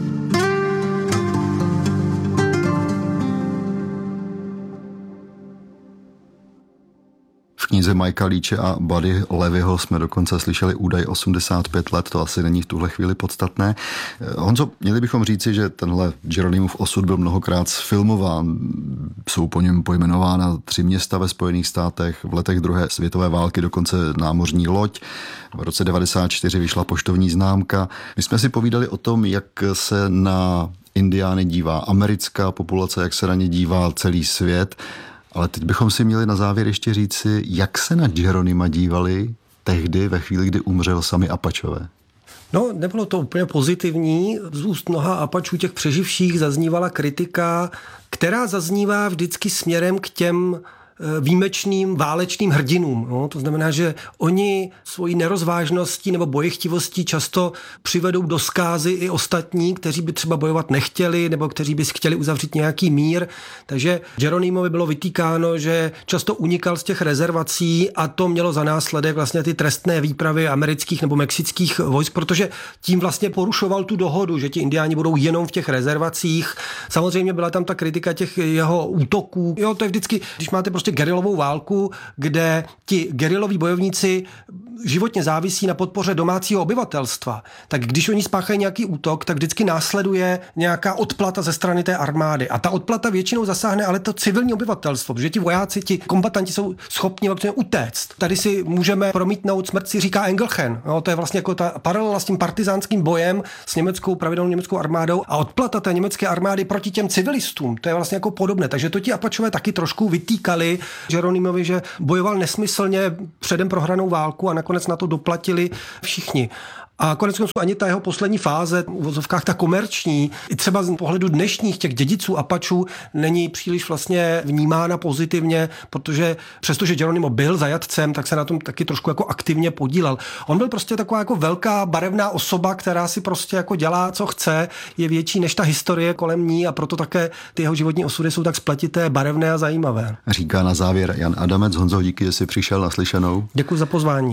V knize Mikea Leache a Buddy Levyho jsme dokonce slyšeli údaj osmdesát pět let, to asi není v tuhle chvíli podstatné. Honzo, měli bychom říci, že tenhle Geronimův osud byl mnohokrát sfilmován. Jsou po něm pojmenována tři města ve Spojených státech, v letech druhé světové války dokonce námořní loď. V roce devadesát čtyři vyšla poštovní známka. My jsme si povídali o tom, jak se na indiány dívá americká populace, jak se na ně dívá celý svět. Ale teď bychom si měli na závěr ještě říci, jak se na Geronima dívali tehdy, ve chvíli, kdy umřel sami Apačové. No, nebylo to úplně pozitivní. Z úst mnoha Apačů těch přeživších zaznívala kritika, která zaznívá vždycky směrem k těm výjimečným válečným hrdinům. No, to znamená, že oni svojí nerozvážností nebo bojechtivostí často přivedou do zkázy i ostatní, kteří by třeba bojovat nechtěli nebo kteří by chtěli uzavřít nějaký mír. Takže Geronimovi bylo vytýkáno, že často unikal z těch rezervací a to mělo za následek vlastně ty trestné výpravy amerických nebo mexických vojsk, protože tím vlastně porušoval tu dohodu, že ti indiáni budou jenom v těch rezervacích. Samozřejmě byla tam ta kritika těch jeho útoků. Jo, to je vždycky, když máte prostě prostě gerilovou válku, kde ti geriloví bojovníci životně závisí na podpoře domácího obyvatelstva, tak když oni spáchají nějaký útok, tak vždycky následuje nějaká odplata ze strany té armády. A ta odplata většinou zasáhne ale to civilní obyvatelstvo, protože ti vojáci, ti kombatanti jsou schopni vlastně utéct. Tady si můžeme promítnout, smrt si říká Engelchen. No, to je vlastně jako ta paralela s tím partizánským bojem s německou pravidelnou německou armádou a odplata té německé armády proti těm civilistům. To je vlastně jako podobné. Takže to ti Apačové taky trošku vytýkali Jeronimovi, že bojoval nesmyslně předem prohranou válku a nakonec na to doplatili všichni. A konec konců ani ta jeho poslední fáze, v uvozovkách ta komerční, i třeba z pohledu dnešních těch dědiců Apačů není příliš vlastně vnímána pozitivně, protože přestože Geronimo byl zajatcem, tak se na tom taky trošku jako aktivně podílel. On byl prostě taková jako velká barevná osoba, která si prostě jako dělá, co chce, je větší než ta historie kolem ní a proto také ty jeho životní osudy jsou tak spletité, barevné a zajímavé. Říká na závěr Jan Adamec. Honzo, díky, že jsi přišel na slyšenou. Děkuji za pozvání.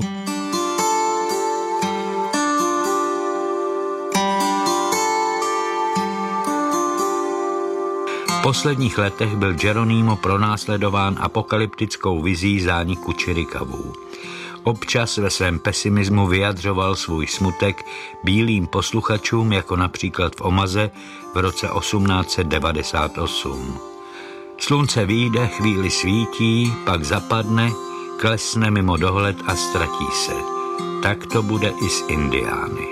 V posledních letech byl Geronimo pronásledován apokalyptickou vizí zániku Čirikavů. Občas ve svém pesimismu vyjadřoval svůj smutek bílým posluchačům, jako například v Omaze v roce osmnáct set devadesát osm. Slunce vyjde, chvíli svítí, pak zapadne, klesne mimo dohled a ztratí se. Tak to bude i s Indiány.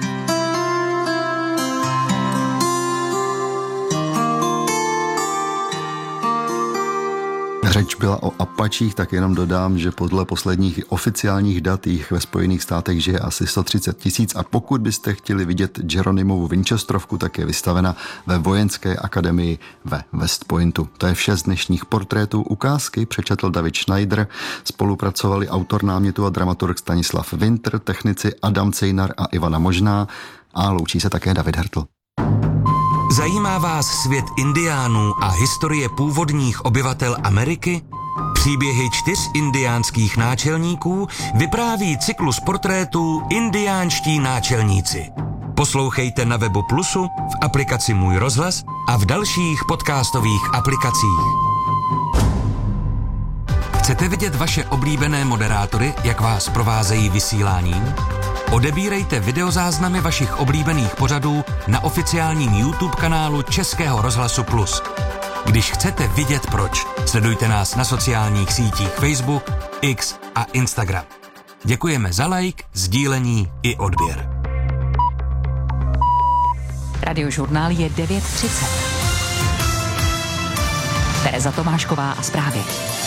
Řeč byla o Apačích, tak jenom dodám, že podle posledních oficiálních dat jich ve Spojených státech žije asi sto třicet tisíc a pokud byste chtěli vidět Geronimovu Winchesterovku, tak je vystavena ve Vojenské akademii ve West Pointu. To je vše z dnešních portrétů. Ukázky přečetl David Schneider, spolupracovali autor námětu a dramaturg Stanislav Winter, technici Adam Cejnar a Ivana Možná a loučí se také David Hertl. Zajímá vás svět indiánů a historie původních obyvatel Ameriky? Příběhy čtyř indiánských náčelníků vypráví cyklus portrétů Indiánští náčelníci. Poslouchejte na webu Plusu, v aplikaci Můj rozhlas a v dalších podcastových aplikacích. Chcete vidět vaše oblíbené moderátory, jak vás provázejí vysíláním? Odebírejte videozáznamy vašich oblíbených pořadů na oficiálním YouTube kanálu Českého rozhlasu Plus. Když chcete vidět proč, sledujte nás na sociálních sítích Facebook, X a Instagram. Děkujeme za like, sdílení i odběr. Radiožurnál je devět třicet. Tereza Tomášková a zprávy.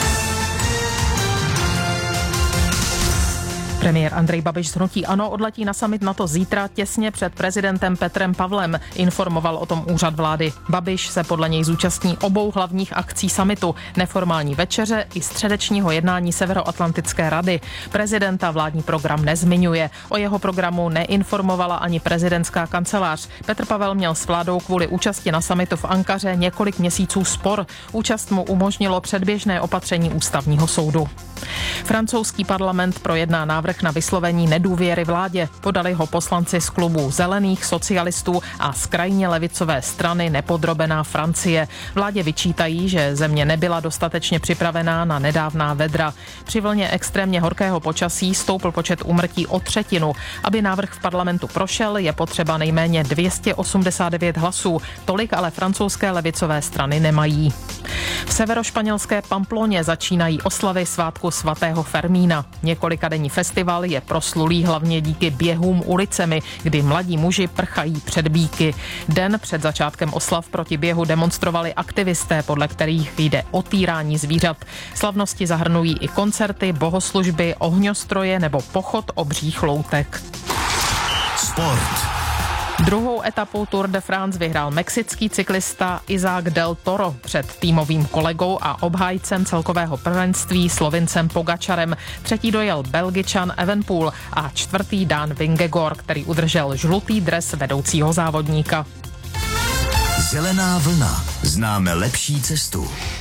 Premiér Andrej Babiš z hnutí ANO odletí na summit NATO zítra těsně před prezidentem Petrem Pavlem, informoval o tom úřad vlády. Babiš se podle něj zúčastní obou hlavních akcí summitu, neformální večeře i středečního jednání Severoatlantické rady. Prezidenta vládní program nezmiňuje. O jeho programu neinformovala ani prezidentská kancelář. Petr Pavel měl s vládou kvůli účasti na summitu v Ankaře několik měsíců spor. Účast mu umožnilo předběžné opatření ústavního soudu. Francouzský parlament projedná návrh na vyslovení nedůvěry vládě. Podali ho poslanci z klubů Zelených, socialistů a z krajně levicové strany Nepodrobená Francie. Vládě vyčítají, že země nebyla dostatečně připravená na nedávná vedra. Při vlně extrémně horkého počasí stoupl počet úmrtí o třetinu. Aby návrh v parlamentu prošel, je potřeba nejméně dvě stě osmdesát devět hlasů. Tolik ale francouzské levicové strany nemají. V severošpanělské Pamploně začínají oslavy svátku svatého Fermína. Několikadenní festival je proslulý hlavně díky běhům ulicemi, kdy mladí muži prchají před býky. Den před začátkem oslav proti běhu demonstrovali aktivisté, podle kterých jde o týrání zvířat. Slavnosti zahrnují i koncerty, bohoslužby, ohňostroje nebo pochod obřích loutek. Sport. Druhou etapu Tour de France vyhrál mexický cyklista Isaac del Toro před týmovým kolegou a obhájcem celkového prvenství Slovincem Pogačarem. Třetí dojel Belgičan Evenepoel a čtvrtý Dan Vingegaard, který udržel žlutý dres vedoucího závodníka. Zelená vlna. Známe lepší cestu.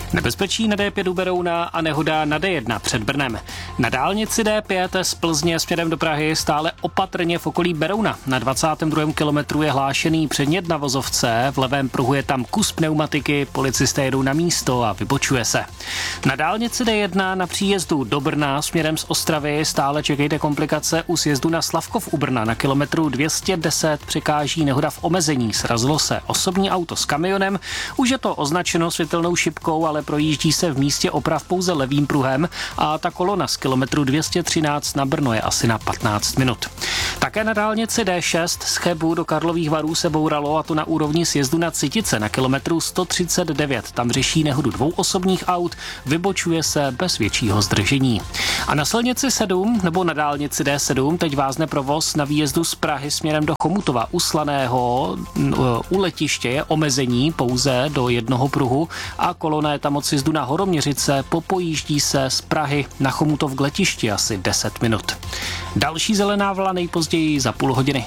Nebezpečí na D pět u Berouna a nehoda na D jedna před Brnem. Na dálnici D pět z Plzně směrem do Prahy stále opatrně v okolí Berouna. Na dvacátém druhém kilometru je hlášený předmět na vozovce, v levém pruhu je tam kus pneumatiky, policisté jedou na místo a vybočuje se. Na dálnici D jedna na příjezdu do Brna směrem z Ostravy stále čekejte komplikace u sjezdu na Slavkov u Brna. Na kilometru dvě stě deset překáží nehoda v omezení. Srazilo se osobní auto s kamionem. Už je to označeno světelnou šipkou, ale projíždí se v místě oprav pouze levým pruhem a ta kolona z kilometru dvě stě třináct na Brno je asi na patnáct minut. Také na dálnici D šest z Chebu do Karlových Varů se bouralo, a to na úrovni sjezdu na Citice na kilometru sto třicet devět. Tam řeší nehodu dvou osobních aut, vybočuje se bez většího zdržení. A na silnici sedm nebo na dálnici D sedm teď vázne provoz na výjezdu z Prahy směrem do Chomutova u Slaného. U letiště je omezení pouze do jednoho pruhu a kolona je tam od sjezdu na Horoměřice, popojíždí se z Prahy na Chomutov k letišti asi deset minut. Další zelená vlna nejpozději za půl hodiny.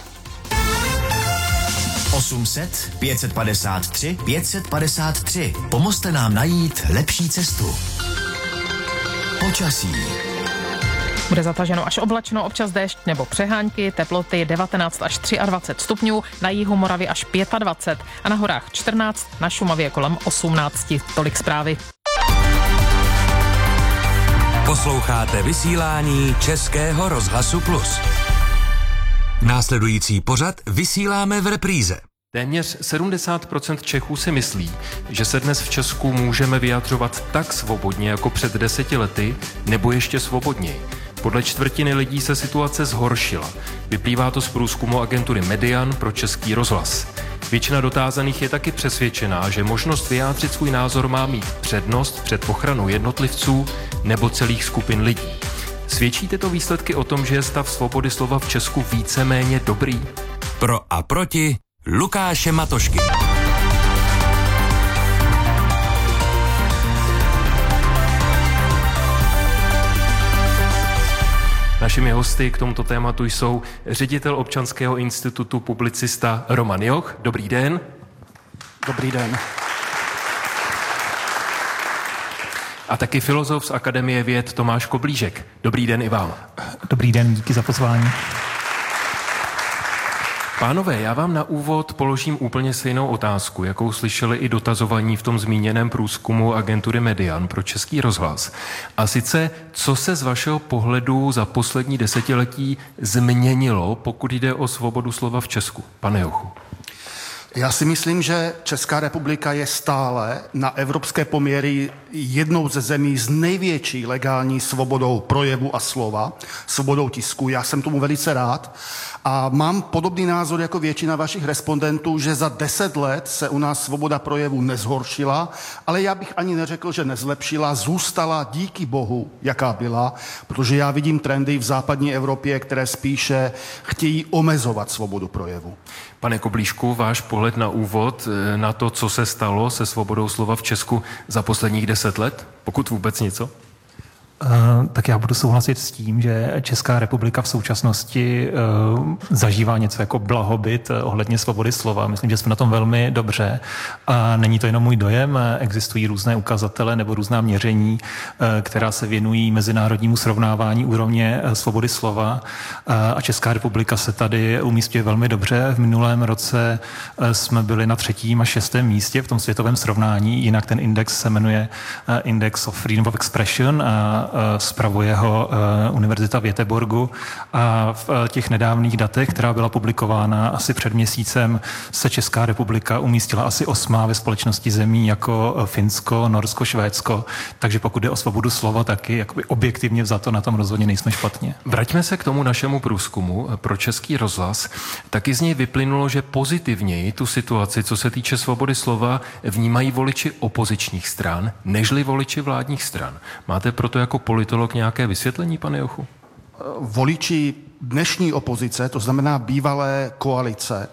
osm set, pět set padesát tři, pět set padesát tři. Pomozte nám najít lepší cestu. Počasí. Bude zataženo až oblačno, občas déšť nebo přehánky, teploty devatenáct až dvacet tři stupňů, na jihu Moravy až dvacet pět a na horách čtrnáct, na Šumavě kolem osmnáct. Tolik zprávy. Posloucháte vysílání Českého rozhlasu Plus. Následující pořad vysíláme v repríze. Téměř sedmdesát procent Čechů si myslí, že se dnes v Česku můžeme vyjadřovat tak svobodně jako před deseti lety, nebo ještě svobodněji. Podle čtvrtiny lidí se situace zhoršila. Vyplývá to z průzkumu agentury Median pro Český rozhlas. Většina dotázaných je taky přesvědčená, že možnost vyjádřit svůj názor má mít přednost před ochranou jednotlivců nebo celých skupin lidí. Svědčí tyto výsledky o tom, že je stav svobody slova v Česku víceméně dobrý? Pro a proti Lukáše Matošky. Našimi hosty k tomuto tématu jsou ředitel Občanského institutu publicista Roman Joch. Dobrý den. Dobrý den. A taky filozof z Akademie věd Tomáš Koblížek. Dobrý den i vám. Dobrý den, díky za pozvání. Pánové, já vám na úvod položím úplně stejnou otázku, jakou slyšeli i dotazovaní v tom zmíněném průzkumu agentury Median pro Český rozhlas. A sice, co se z vašeho pohledu za poslední desetiletí změnilo, pokud jde o svobodu slova v Česku? Pane Jochu. Já si myslím, že Česká republika je stále na evropské poměry jednou ze zemí s největší legální svobodou projevu a slova, svobodou tisku. Já jsem tomu velice rád a mám podobný názor jako většina vašich respondentů, že za deset let se u nás svoboda projevu nezhoršila, ale já bych ani neřekl, že nezlepšila, zůstala díky bohu, jaká byla, protože já vidím trendy v západní Evropě, které spíše chtějí omezovat svobodu projevu. Pane Koblížku, váš pohled na úvod na to, co se stalo se svobodou slova v Česku za posledních deset let, pokud vůbec něco? Uh, tak já budu souhlasit s tím, že Česká republika v současnosti uh, zažívá něco jako blahobyt uh, ohledně svobody slova. Myslím, že jsme na tom velmi dobře. A není to jenom můj dojem, existují různé ukazatele nebo různá měření, uh, která se věnují mezinárodnímu srovnávání úrovně uh, svobody slova. Uh, a Česká republika se tady umístuje velmi dobře. V minulém roce uh, jsme byli na třetím a šestém místě v tom světovém srovnání. Jinak ten index se jmenuje uh, Index of Freedom of Expression a spravuje ho Univerzita v Göteborgu a v těch nedávných datech, která byla publikována asi před měsícem, se Česká republika umístila asi osmá ve společnosti zemí jako Finsko, Norsko, Švédsko, takže pokud jde o svobodu slova, taky jakoby objektivně vzato na tom rozhodně nejsme špatně. Vraťme se k tomu našemu průzkumu pro Český rozhlas. Taky z něj vyplynulo, že pozitivněji tu situaci, co se týče svobody slova, vnímají voliči opozičních stran, nežli voliči vládních stran. Máte proto jako politolog nějaké vysvětlení, pane Jochu? Voliči dnešní opozice, to znamená bývalé koalice,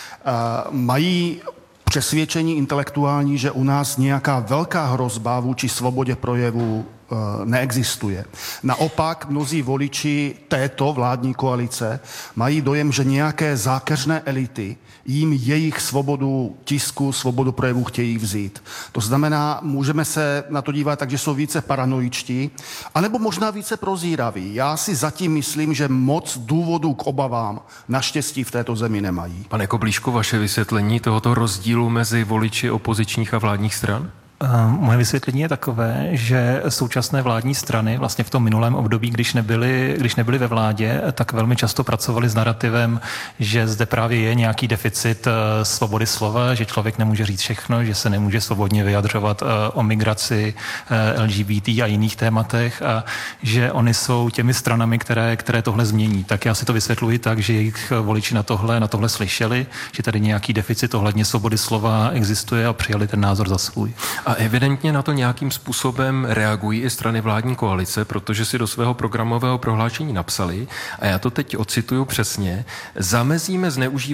mají přesvědčení intelektuální, že u nás nějaká velká hrozba vůči svobodě projevu neexistuje. Naopak mnozí voliči této vládní koalice mají dojem, že nějaké zákeřné elity jim jejich svobodu tisku, svobodu projevu chtějí vzít. To znamená, můžeme se na to dívat tak, že jsou více paranoičtí, anebo možná více prozíraví. Já si zatím myslím, že moc důvodů k obavám naštěstí v této zemi nemají. Pane Koblíšku, vaše vysvětlení tohoto rozdílu mezi voliči opozičních a vládních stran? Moje vysvětlení je takové, že současné vládní strany vlastně v tom minulém období, když nebyly, když nebyly ve vládě, tak velmi často pracovali s narrativem, že zde právě je nějaký deficit svobody slova, že člověk nemůže říct všechno, že se nemůže svobodně vyjadřovat o migraci, L G B T a jiných tématech a že oni jsou těmi stranami, které, které tohle změní. Tak já si to vysvětluji tak, že jejich voliči na tohle, na tohle slyšeli, že tady nějaký deficit ohledně svobody slova existuje a přijali ten názor za svůj. A evidentně na to nějakým způsobem reagují i strany vládní koalice, protože si do svého programového prohlášení napsali, a já to teď ocituju přesně, zamezíme zneužívání